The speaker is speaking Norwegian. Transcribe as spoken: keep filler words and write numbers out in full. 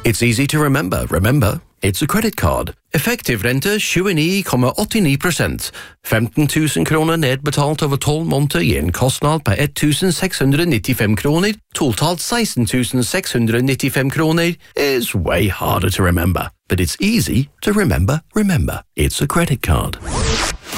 It's easy to remember. Remember, it's a credit card. Effektiv rente tjueni komma åttini prosent. femten tusen kroner nedbetalt over tolv måneder gir en kostnad på ett tusen seks hundre nittifem kroner. Totalt seksten tusen seks hundre nittifem kroner is way harder to remember. But it's easy to remember. Remember, it's a credit card.